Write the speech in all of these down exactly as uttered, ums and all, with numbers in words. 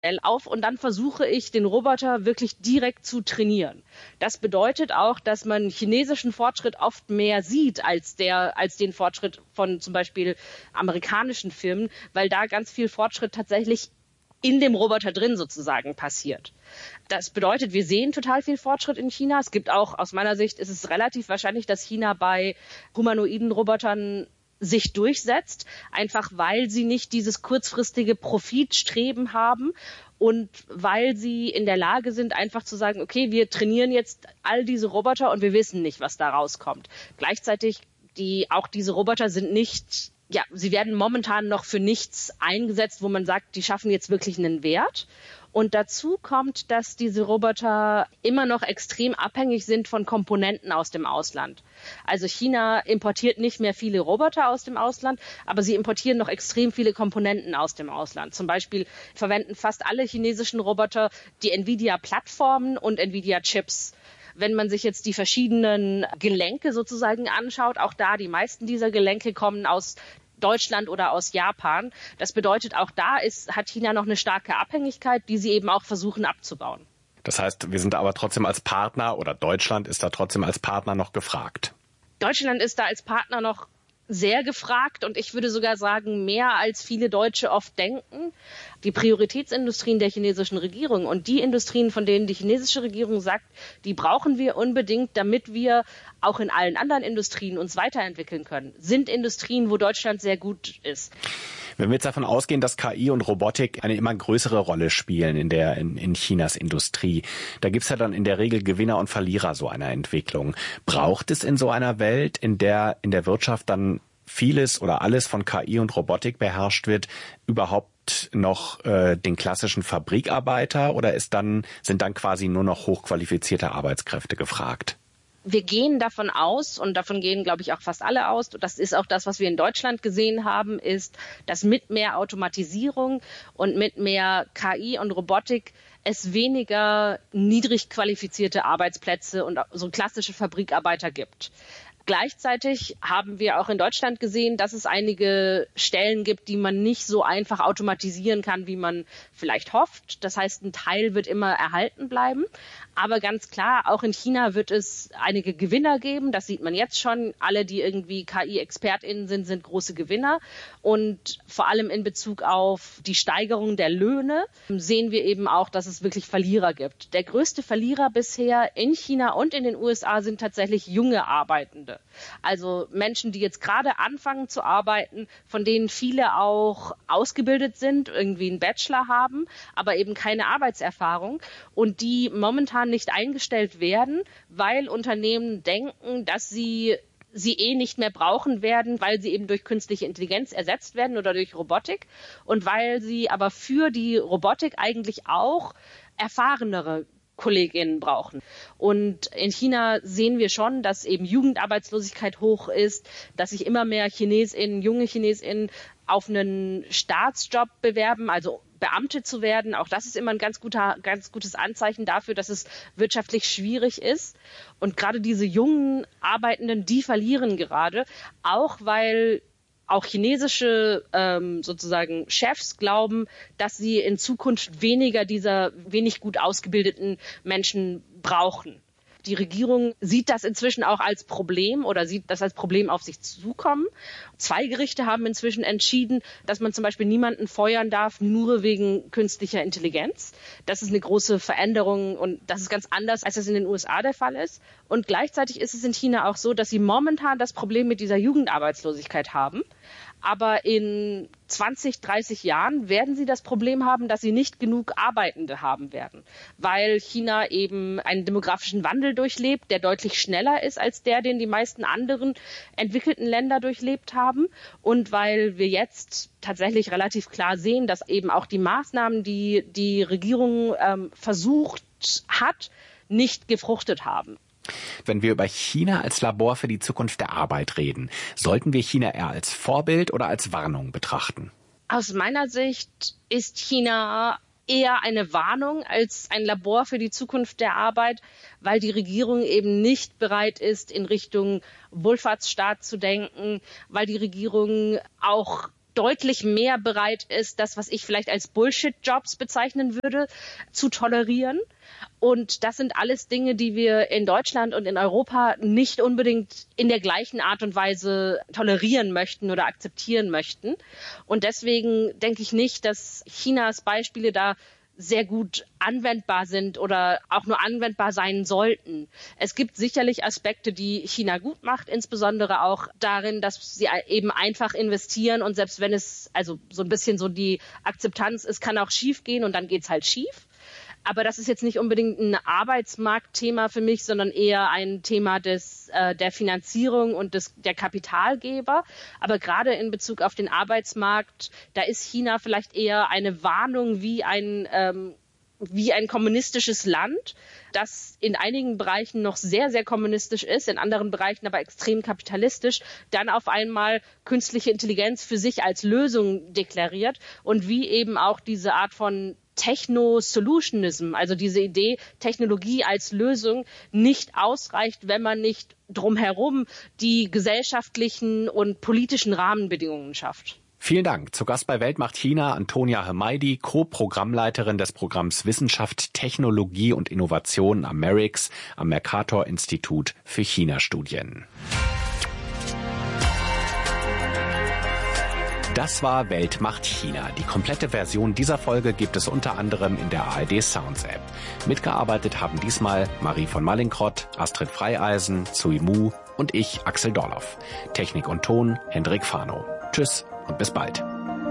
auf und dann versuche ich, den Roboter wirklich direkt zu trainieren. Das bedeutet auch, dass man chinesischen Fortschritt oft mehr sieht als der, als den Fortschritt von zum Beispiel amerikanischen Firmen, weil da ganz viel Fortschritt tatsächlich in dem Roboter drin sozusagen passiert. Das bedeutet, wir sehen total viel Fortschritt in China. Es gibt auch, aus meiner Sicht, ist es relativ wahrscheinlich, dass China bei humanoiden Robotern sich durchsetzt, einfach weil sie nicht dieses kurzfristige Profitstreben haben und weil sie in der Lage sind, einfach zu sagen, okay, wir trainieren jetzt all diese Roboter und wir wissen nicht, was da rauskommt. Gleichzeitig, die, auch diese Roboter sind nicht, ja, sie werden momentan noch für nichts eingesetzt, wo man sagt, die schaffen jetzt wirklich einen Wert. Und dazu kommt, dass diese Roboter immer noch extrem abhängig sind von Komponenten aus dem Ausland. Also China importiert nicht mehr viele Roboter aus dem Ausland, aber sie importieren noch extrem viele Komponenten aus dem Ausland. Zum Beispiel verwenden fast alle chinesischen Roboter die Nvidia-Plattformen und Nvidia-Chips. Wenn man sich jetzt die verschiedenen Gelenke sozusagen anschaut, auch da, die meisten dieser Gelenke kommen aus Deutschland oder aus Japan. Das bedeutet, auch da ist, hat China noch eine starke Abhängigkeit, die sie eben auch versuchen abzubauen. Das heißt, wir sind aber trotzdem als Partner oder Deutschland ist da trotzdem als Partner noch gefragt. Deutschland ist da als Partner noch sehr gefragt und ich würde sogar sagen, mehr als viele Deutsche oft denken. Die Prioritätsindustrien der chinesischen Regierung und die Industrien, von denen die chinesische Regierung sagt, die brauchen wir unbedingt, damit wir auch in allen anderen Industrien uns weiterentwickeln können, sind Industrien, wo Deutschland sehr gut ist. Wenn wir jetzt davon ausgehen, dass K I und Robotik eine immer größere Rolle spielen in der in, in Chinas Industrie, da gibt's ja dann in der Regel Gewinner und Verlierer so einer Entwicklung. Braucht es in so einer Welt, in der in der Wirtschaft dann vieles oder alles von K I und Robotik beherrscht wird, überhaupt noch äh, den klassischen Fabrikarbeiter oder ist dann sind dann quasi nur noch hochqualifizierte Arbeitskräfte gefragt? Wir gehen davon aus, und davon gehen, glaube ich, auch fast alle aus, und das ist auch das, was wir in Deutschland gesehen haben, ist, dass mit mehr Automatisierung und mit mehr K I und Robotik es weniger niedrig qualifizierte Arbeitsplätze und so klassische Fabrikarbeiter gibt. Gleichzeitig haben wir auch in Deutschland gesehen, dass es einige Stellen gibt, die man nicht so einfach automatisieren kann, wie man vielleicht hofft. Das heißt, ein Teil wird immer erhalten bleiben. Aber ganz klar, auch in China wird es einige Gewinner geben. Das sieht man jetzt schon. Alle, die irgendwie K I-ExpertInnen sind, sind große Gewinner. Und vor allem in Bezug auf die Steigerung der Löhne sehen wir eben auch, dass es wirklich Verlierer gibt. Der größte Verlierer bisher in China und in den U S A sind tatsächlich junge Arbeitende. Also Menschen, die jetzt gerade anfangen zu arbeiten, von denen viele auch ausgebildet sind, irgendwie einen Bachelor haben, aber eben keine Arbeitserfahrung und die momentan nicht eingestellt werden, weil Unternehmen denken, dass sie sie eh nicht mehr brauchen werden, weil sie eben durch künstliche Intelligenz ersetzt werden oder durch Robotik und weil sie aber für die Robotik eigentlich auch erfahrenere KollegInnen brauchen. Und in China sehen wir schon, dass eben Jugendarbeitslosigkeit hoch ist, dass sich immer mehr ChinesInnen, junge ChinesInnen auf einen Staatsjob bewerben, also Beamte zu werden. Auch das ist immer ein ganz guter, ganz gutes Anzeichen dafür, dass es wirtschaftlich schwierig ist. Und gerade diese jungen Arbeitenden, die verlieren gerade, auch weil auch chinesische ähm, sozusagen Chefs glauben, dass sie in Zukunft weniger dieser wenig gut ausgebildeten Menschen brauchen. Die Regierung sieht das inzwischen auch als Problem oder sieht das als Problem auf sich zukommen. Zwei Gerichte haben inzwischen entschieden, dass man zum Beispiel niemanden feuern darf, nur wegen künstlicher Intelligenz. Das ist eine große Veränderung und das ist ganz anders, als das in den U S A der Fall ist. Und gleichzeitig ist es in China auch so, dass sie momentan das Problem mit dieser Jugendarbeitslosigkeit haben. Aber in zwanzig, dreißig Jahren werden sie das Problem haben, dass sie nicht genug Arbeitende haben werden, weil China eben einen demografischen Wandel durchlebt, der deutlich schneller ist als der, den die meisten anderen entwickelten Länder durchlebt haben und weil wir jetzt tatsächlich relativ klar sehen, dass eben auch die Maßnahmen, die die Regierung ähm, versucht hat, nicht gefruchtet haben. Wenn wir über China als Labor für die Zukunft der Arbeit reden, sollten wir China eher als Vorbild oder als Warnung betrachten? Aus meiner Sicht ist China eher eine Warnung als ein Labor für die Zukunft der Arbeit, weil die Regierung eben nicht bereit ist, in Richtung Wohlfahrtsstaat zu denken, weil die Regierung auch deutlich mehr bereit ist, das, was ich vielleicht als Bullshit-Jobs bezeichnen würde, zu tolerieren. Und das sind alles Dinge, die wir in Deutschland und in Europa nicht unbedingt in der gleichen Art und Weise tolerieren möchten oder akzeptieren möchten. Und deswegen denke ich nicht, dass Chinas Beispiele da sehr gut anwendbar sind oder auch nur anwendbar sein sollten. Es gibt sicherlich Aspekte, die China gut macht, insbesondere auch darin, dass sie eben einfach investieren und selbst wenn es also so ein bisschen so die Akzeptanz ist, kann auch schief gehen und dann geht's halt schief. Aber das ist jetzt nicht unbedingt ein Arbeitsmarktthema für mich, sondern eher ein Thema des, äh, der Finanzierung und des, der Kapitalgeber. Aber gerade in Bezug auf den Arbeitsmarkt, da ist China vielleicht eher eine Warnung wie ein, ähm, wie ein kommunistisches Land, das in einigen Bereichen noch sehr, sehr kommunistisch ist, in anderen Bereichen aber extrem kapitalistisch, dann auf einmal künstliche Intelligenz für sich als Lösung deklariert und wie eben auch diese Art von Techno-Solutionism, also diese Idee, Technologie als Lösung nicht ausreicht, wenn man nicht drumherum die gesellschaftlichen und politischen Rahmenbedingungen schafft. Vielen Dank. Zu Gast bei Welt macht China Antonia Hemaidi, Co-Programmleiterin des Programms Wissenschaft, Technologie und Innovation am MERICS, am Mercator-Institut für China-Studien. Das war Welt macht China. Die komplette Version dieser Folge gibt es unter anderem in der A R D Sounds App. Mitgearbeitet haben diesmal Marie von Mallinckrodt, Astrid Freieisen, Zui Mu und ich, Axel Dorloff. Technik und Ton, Hendrik Fano. Tschüss und bis bald.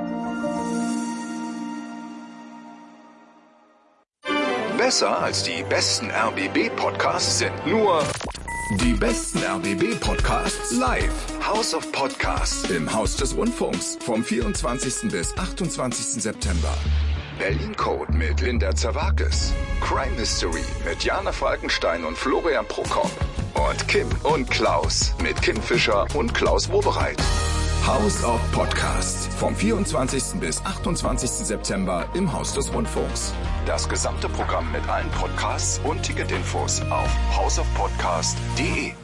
Besser als die besten R B B-Podcasts sind nur die besten R B B-Podcasts live. House of Podcasts im Haus des Rundfunks vom vierundzwanzigsten bis achtundzwanzigsten September. Berlin Code mit Linda Zerwakis. Crime Mystery mit Jana Falkenstein und Florian Prokop. Und Kim und Klaus mit Kim Fischer und Klaus Wobereit. House of Podcasts vom vierundzwanzigsten bis achtundzwanzigsten September im Haus des Rundfunks. Das gesamte Programm mit allen Podcasts und Ticketinfos auf house of podcast punkt de.